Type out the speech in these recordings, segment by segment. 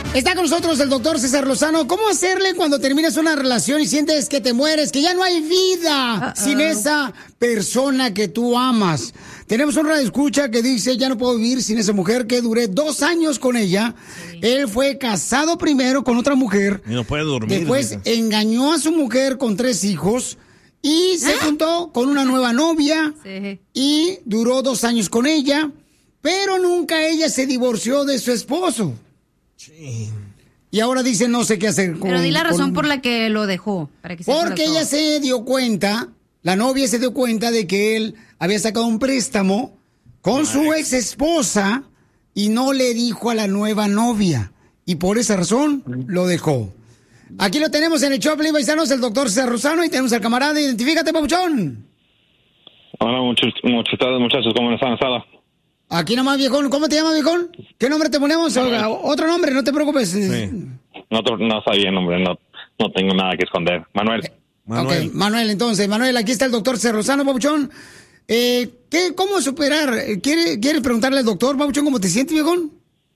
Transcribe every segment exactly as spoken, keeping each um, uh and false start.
Está con nosotros el doctor César Lozano. ¿Cómo hacerle cuando terminas una relación y sientes que te mueres, que ya no hay vida Uh-oh. sin esa persona que tú amas? Tenemos un radioescucha que dice, ya no puedo vivir sin esa mujer, que duré dos años con ella. Sí. Él fue casado primero con otra mujer. Y no puede dormir. Después dice. engañó a su mujer con tres hijos y se juntó con una nueva novia. Sí. Y duró dos años con ella, pero nunca ella se divorció de su esposo. Sí. Y ahora dice no sé qué hacer con... Pero di la razón con... por la que lo dejó. Para que Porque ella se dio cuenta, la novia se dio cuenta de que él había sacado un préstamo con su ex esposa y no le dijo a la nueva novia. Y por esa razón lo dejó. Aquí lo tenemos en el show, paisanos, el doctor César Lozano, y tenemos al camarada. Identifícate, papuchón. Hola, muchos, muchos tardes, muchachos, ¿cómo están? ¿Sala? Aquí nomás, viejón. ¿Cómo te llamas, viejón? ¿Qué nombre te ponemos? Manuel. Otro nombre, no te preocupes. Sí. No, no está bien, hombre. No, no tengo nada que esconder. Manuel. Okay. Manuel. Ok, Manuel, entonces. Manuel, aquí está el doctor César Lozano, papuchón. Eh, ¿qué, ¿Cómo superar? ¿Quiere, ¿Quieres preguntarle al doctor, papuchón, cómo te sientes, viejón?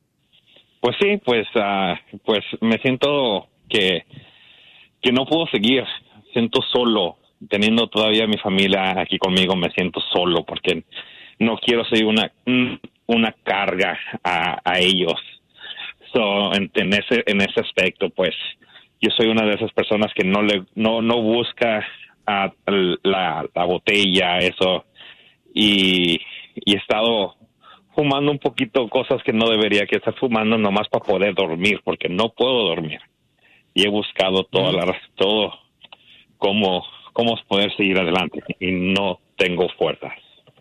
Pues sí, pues, uh, pues me siento que, que no puedo seguir. Siento solo. Teniendo todavía mi familia aquí conmigo, me siento solo porque... no quiero ser una una carga a, a ellos. So, en, en ese en ese aspecto, pues, yo soy una de esas personas que no le no no busca uh, la, la botella, eso, y, y he estado fumando un poquito cosas que no debería que estar fumando nomás para poder dormir, porque no puedo dormir. Y he buscado toda la todo cómo cómo poder seguir adelante y no tengo fuerzas.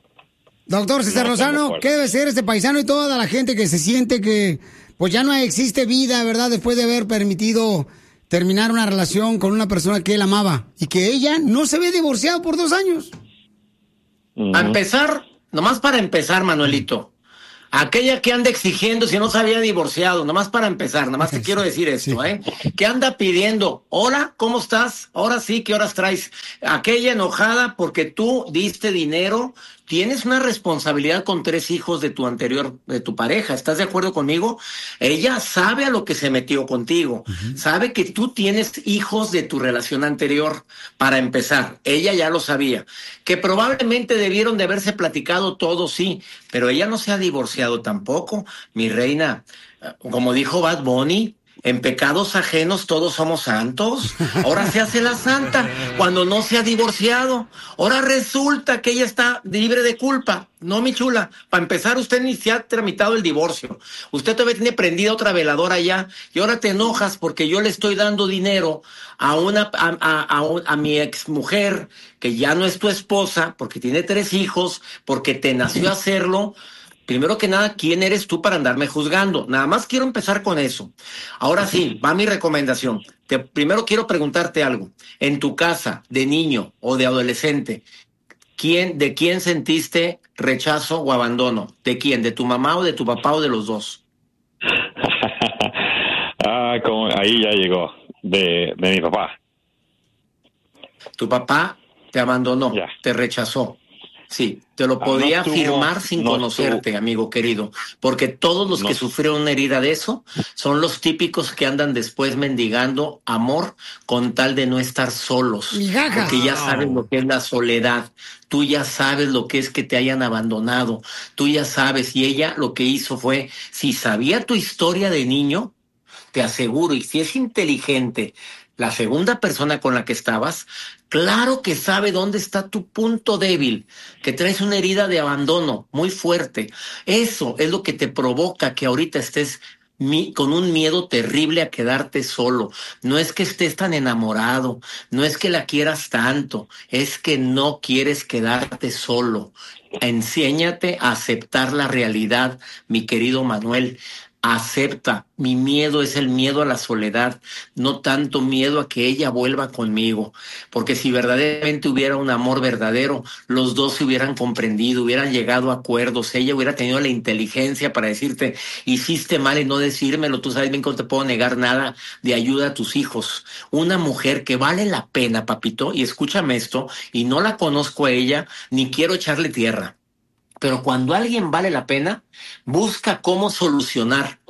Doctor César no Lozano, ¿qué debe ser este paisano y toda la gente que se siente que pues ya no existe vida, ¿verdad? Después de haber permitido terminar una relación con una persona que él amaba y que ella no se había divorciado por dos años. Uh-huh. A empezar, nomás para empezar, Manuelito, aquella que anda exigiendo si no se había divorciado, nomás para empezar, nomás te quiero decir esto, sí. ¿eh? Que anda pidiendo, hola, ¿cómo estás? Ahora sí, ¿qué horas traes? Aquella enojada porque tú diste dinero. Tienes una responsabilidad con tres hijos de tu anterior, de tu pareja. ¿Estás de acuerdo conmigo? Ella sabe a lo que se metió contigo. Uh-huh. Sabe que tú tienes hijos de tu relación anterior, para empezar. Ella ya lo sabía. Que probablemente debieron de haberse platicado todo, sí. Pero ella no se ha divorciado tampoco, mi reina. Como dijo Bad Bunny, en pecados ajenos todos somos santos. Ahora se hace la santa cuando no se ha divorciado. Ahora resulta que ella está libre de culpa. No, mi chula. Para empezar, usted ni se ha tramitado el divorcio. Usted todavía tiene prendida otra veladora allá. Y ahora te enojas porque yo le estoy dando dinero a una a, a, a, a mi exmujer, que ya no es tu esposa, porque tiene tres hijos, porque te nació hacerlo. Primero que nada, ¿quién eres tú para andarme juzgando? Nada más quiero empezar con eso. Ahora sí, va mi recomendación. Te, primero quiero preguntarte algo. En tu casa, de niño o de adolescente, ¿quién, ¿de quién sentiste rechazo o abandono? ¿De quién? ¿De tu mamá o de tu papá o de los dos? ah, como, ahí ya llegó. De, de mi papá. Tu papá te abandonó, ya. Te rechazó. Sí, te lo podía no tuvo, afirmar sin no conocerte, tuvo. Amigo querido, porque todos los no. que sufrieron una herida de eso son los típicos que andan después mendigando amor con tal de no estar solos, Migaja. Porque ya sabes lo que es la soledad, tú ya sabes lo que es que te hayan abandonado, tú ya sabes, y ella lo que hizo fue, si sabía tu historia de niño, te aseguro, y si es inteligente, la segunda persona con la que estabas, claro que sabe dónde está tu punto débil, que traes una herida de abandono muy fuerte. Eso es lo que te provoca que ahorita estés mi, con un miedo terrible a quedarte solo. No es que estés tan enamorado, no es que la quieras tanto, es que no quieres quedarte solo. Enséñate a aceptar la realidad, mi querido Manuel. Acepta, mi miedo es el miedo a la soledad, no tanto miedo a que ella vuelva conmigo, porque si verdaderamente hubiera un amor verdadero, los dos se hubieran comprendido, hubieran llegado a acuerdos, ella hubiera tenido la inteligencia para decirte, hiciste mal en no decírmelo, tú sabes bien que no te puedo negar nada de ayuda a tus hijos. Una mujer que vale la pena, papito, y escúchame esto, y no la conozco a ella, ni quiero echarle tierra. Pero cuando alguien vale la pena, busca cómo solucionar.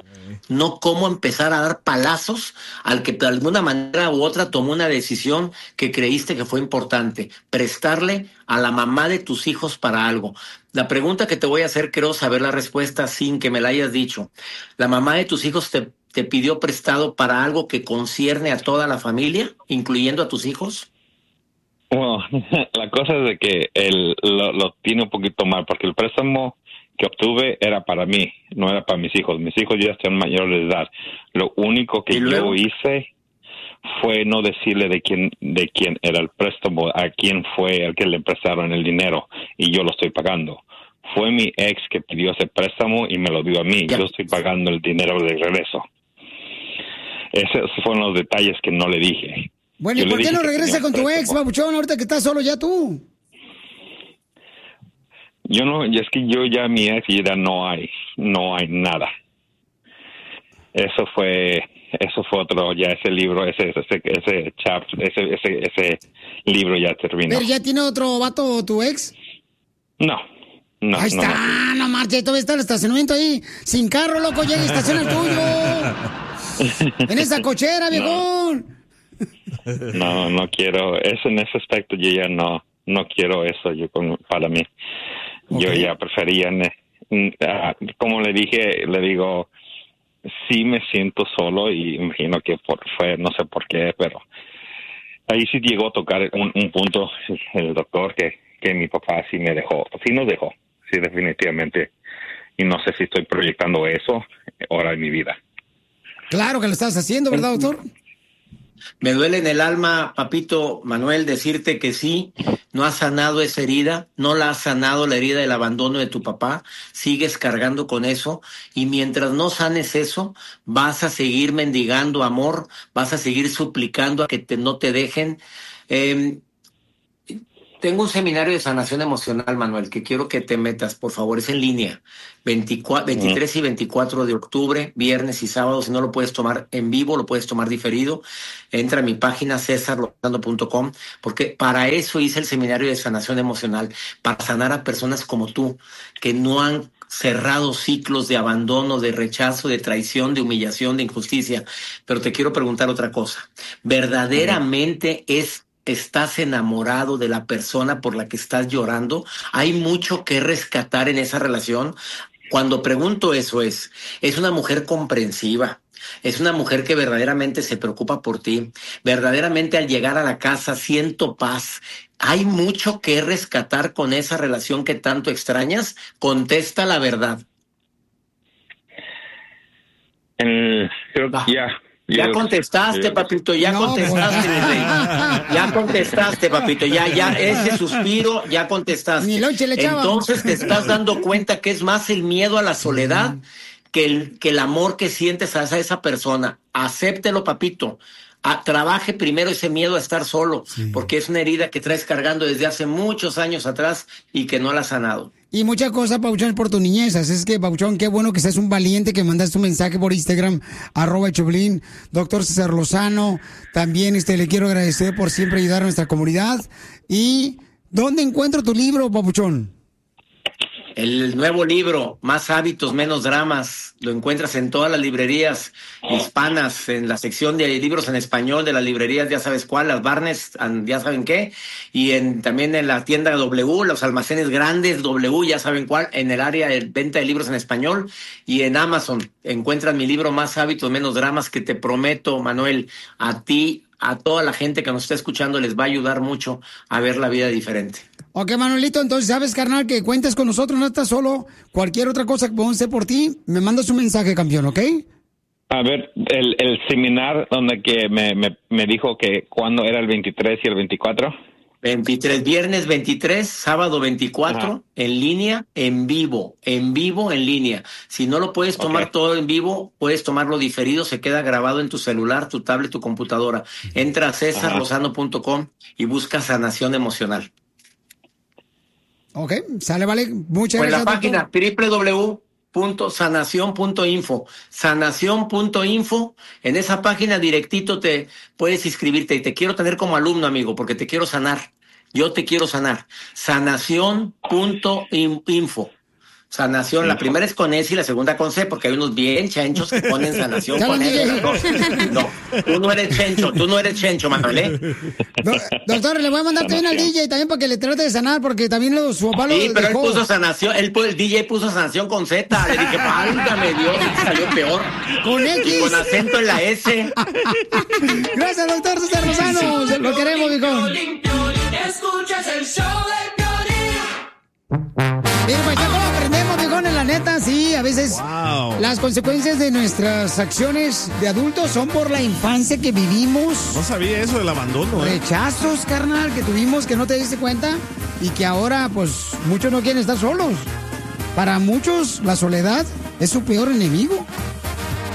no cómo empezar a dar palazos al que de alguna manera u otra tomó una decisión que creíste que fue importante, prestarle a la mamá de tus hijos para algo. La pregunta que te voy a hacer, quiero saber la respuesta sin que me la hayas dicho. ¿La mamá de tus hijos te, te pidió prestado para algo que concierne a toda la familia, incluyendo a tus hijos? Bueno, la cosa es de que él lo, lo tiene un poquito mal, porque el préstamo que obtuve era para mí, no era para mis hijos. Mis hijos ya están mayores de edad. Lo único que yo hice fue no decirle de quién de quién era el préstamo, a quién fue el que le prestaron el dinero, y yo lo estoy pagando. Fue mi ex que pidió ese préstamo y me lo dio a mí. Yo estoy pagando el dinero de regreso. Esos fueron los detalles que no le dije. Bueno, ¿y por qué no regresa con tu ex, babuchón, ahorita que estás solo ya tú? Yo no, es que yo ya mi ex ya no hay, no hay nada. Eso fue, eso fue otro, ya ese libro, ese, ese, ese chap, ese, ese, ese libro ya terminó. ¿Pero ya tiene otro vato tu ex? No, no. Ahí está, no, no marches, todavía está el estacionamiento ahí, sin carro, loco, llega y estaciona el tuyo. En esa cochera, viejón. No, no quiero, eso en ese aspecto yo ya no, no quiero eso yo con, para mí. Okay. Yo ya prefería, uh, como le dije, le digo, sí me siento solo y imagino que por, fue, no sé por qué, pero ahí sí llegó a tocar un, un punto el doctor que, que mi papá sí me dejó, sí nos dejó, sí definitivamente, y no sé si estoy proyectando eso ahora en mi vida. Claro que lo estás haciendo, ¿verdad, doctor? Me duele en el alma, papito Manuel, decirte que sí, no has sanado esa herida, no la has sanado la herida del abandono de tu papá, sigues cargando con eso, y mientras no sanes eso, vas a seguir mendigando amor, vas a seguir suplicando a que te, no te dejen. Eh, Tengo un seminario de sanación emocional, Manuel, que quiero que te metas, por favor, es en línea. veinticuatro, veintitrés y veinticuatro de octubre, viernes y sábado. Si no lo puedes tomar en vivo, lo puedes tomar diferido. Entra a mi página cesar lozano punto com, porque para eso hice el seminario de sanación emocional, para sanar a personas como tú, que no han cerrado ciclos de abandono, de rechazo, de traición, de humillación, de injusticia. Pero te quiero preguntar otra cosa. ¿Verdaderamente es estás enamorado de la persona por la que estás llorando? ¿Hay mucho que rescatar en esa relación? Cuando pregunto eso es, es una mujer comprensiva, es una mujer que verdaderamente se preocupa por ti, verdaderamente al llegar a la casa siento paz. ¿Hay mucho que rescatar con esa relación que tanto extrañas? Contesta la verdad. El, creo que ya. Ya contestaste, papito, ya no, contestaste, mi rey. Ya contestaste, papito, ya, ya, ese suspiro, ya contestaste. Ni lonche le echaba. Entonces te estás dando cuenta que es más el miedo a la soledad que el, que el amor que sientes hacia esa persona. Acéptelo, papito. A, trabaje primero ese miedo a estar solo, sí, porque es una herida que traes cargando desde hace muchos años atrás y que no la has sanado. Y muchas cosas, Pabuchón, por tu niñez. Así es que, Pabuchón, qué bueno que seas un valiente, que mandaste un mensaje por Instagram, arroba Choplin, doctor César Lozano. También este, le quiero agradecer por siempre ayudar a nuestra comunidad. ¿Y dónde encuentro tu libro, Pabuchón? El nuevo libro, Más hábitos, menos dramas, lo encuentras en todas las librerías hispanas, en la sección de libros en español de las librerías, ya sabes cuál, las Barnes, ya saben qué, y en, también en la tienda W, los almacenes grandes W, ya saben cuál, en el área de venta de libros en español, y en Amazon encuentras mi libro Más hábitos, menos dramas, que te prometo, Manuel, a ti, a toda la gente que nos está escuchando, les va a ayudar mucho a ver la vida diferente. Ok, Manuelito, entonces sabes, carnal, que cuentes con nosotros, no estás solo. Cualquier otra cosa que podamos hacer por ti, me mandas un mensaje, campeón, ¿ok? A ver, el, el seminar donde que me, me, me dijo que cuándo era el veintitrés y el veinticuatro. veintitrés, viernes veintitrés, sábado veinticuatro, ajá, en línea, en vivo, en vivo, en línea. Si no lo puedes tomar okay. todo en vivo, puedes tomarlo diferido, se queda grabado en tu celular, tu tablet, tu computadora. Entra a cesar lozano punto com y busca sanación emocional. Ok, sale, vale. Muchas pues gracias. Pues la página doble u doble u doble u punto sanación punto info, sanación punto info. En esa página directito te puedes inscribirte y te quiero tener como alumno, amigo, porque te quiero sanar. Yo te quiero sanar. sanación punto info. Sanación, la primera es con S y la segunda con C, porque hay unos bien chenchos que ponen sanación con S. No, tú no eres chencho, tú no eres chencho, Manuel, ¿eh? Do, doctor, le voy a mandar también al D J también para que le trate de sanar, porque también lo, su papá lo Sí, pero dejó. él puso sanación, él, el D J puso sanación con Z. Le dije, válgame Dios, salió peor. Con X. Y con acento en la S. Gracias, doctor César Lozano. Lo queremos, viejón. Escuchas el show de Piolín. Mira, pues ya como aprendemos, viejones, la neta, sí, a veces wow. las consecuencias de nuestras acciones de adultos son por la infancia que vivimos. No sabía eso del abandono, ¿eh? Rechazos, carnal, que tuvimos que no te diste cuenta y que ahora, pues, muchos no quieren estar solos. Para muchos, la soledad es su peor enemigo.